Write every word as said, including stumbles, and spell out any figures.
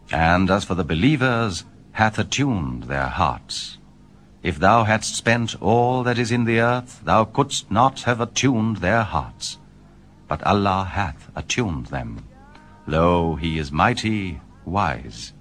And as for the believers, hath attuned their hearts. If thou hadst spent all that is in the earth, thou couldst not have attuned their hearts. But Allah hath attuned them. Lo, he is mighty, wise.